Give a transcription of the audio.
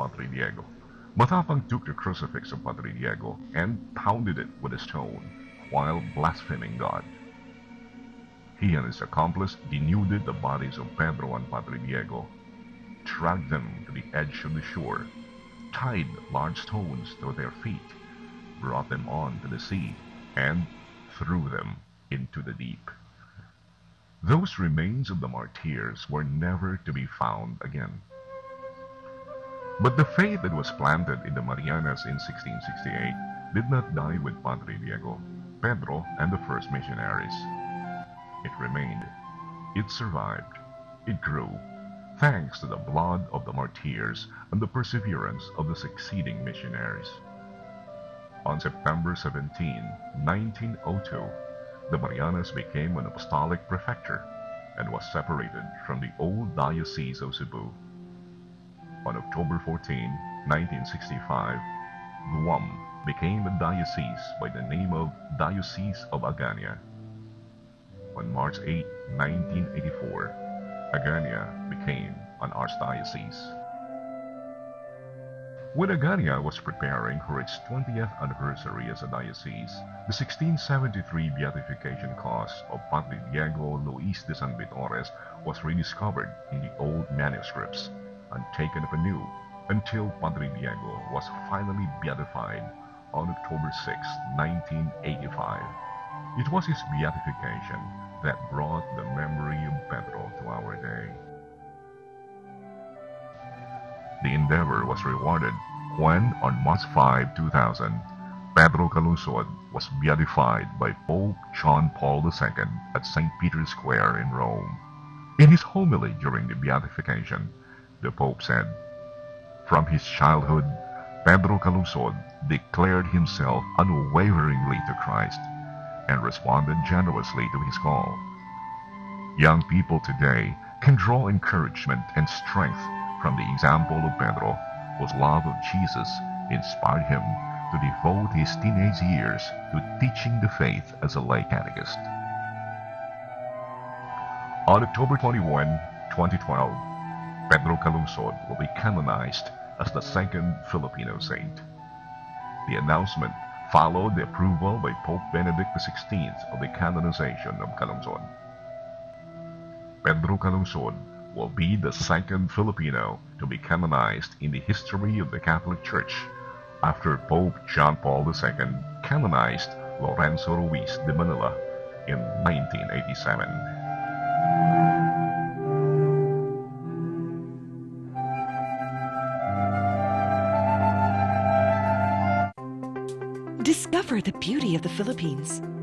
Padre Diego. Matapang took the crucifix of Padre Diego and pounded it with a stone while blaspheming God. He and his accomplice denuded the bodies of Pedro and Padre Diego, dragged them to the edge of the shore, tied large stones to their feet, brought them on to the sea, and threw them into the deep. Those remains of the martyrs were never to be found again. But the faith that was planted in the Marianas in 1668 did not die with Padre Diego, Pedro, and the first missionaries. It remained. It survived. It grew, thanks to the blood of the martyrs and the perseverance of the succeeding missionaries. On September 17, 1902, the Marianas became an apostolic prefecture and was separated from the old Diocese of Cebu. On October 14, 1965, Guam became a diocese by the name of Diocese of Agania. On March 8, 1984, Agania became an archdiocese. When Agania was preparing for its 20th anniversary as a diocese, the 1673 beatification cause of Padre Diego Luis de San Vitores was rediscovered in the old manuscripts and taken up anew until Padre Diego was finally beatified on October 6, 1985. It was his beatification that brought the memory of Pedro to our day. The endeavor was rewarded when, on March 5, 2000, Pedro Calungsod was beatified by Pope John Paul II at St. Peter's Square in Rome. In his homily during the beatification, the Pope said, "From his childhood, Pedro Calungsod declared himself unwaveringly to Christ and responded generously to his call. Young people today can draw encouragement and strength from the example of Pedro, whose love of Jesus inspired him to devote his teenage years to teaching the faith as a lay catechist." On October 21, 2012, Pedro Calungsod will be canonized as the second Filipino saint. The announcement followed the approval by Pope Benedict XVI of the canonization of Calungsod. Pedro Calungsod will be the second Filipino to be canonized in the history of the Catholic Church after Pope John Paul II canonized Lorenzo Ruiz de Manila in 1987. Discover the beauty of the Philippines.